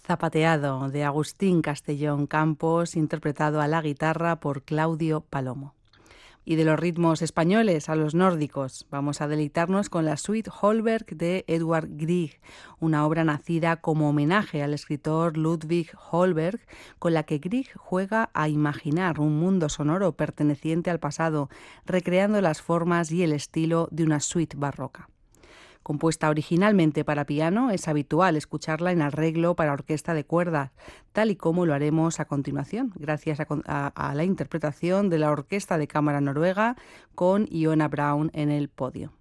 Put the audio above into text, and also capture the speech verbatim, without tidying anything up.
Zapateado, de Agustín Castellón Campos, interpretado a la guitarra por Claudio Palomo. Y de los ritmos españoles a los nórdicos, vamos a deleitarnos con la suite Holberg de Edvard Grieg, una obra nacida como homenaje al escritor Ludwig Holberg, con la que Grieg juega a imaginar un mundo sonoro perteneciente al pasado, recreando las formas y el estilo de una suite barroca. Compuesta originalmente para piano, es habitual escucharla en arreglo para orquesta de cuerdas, tal y como lo haremos a continuación, gracias a, a, a la interpretación de la Orquesta de Cámara Noruega con Iona Braun en el podio.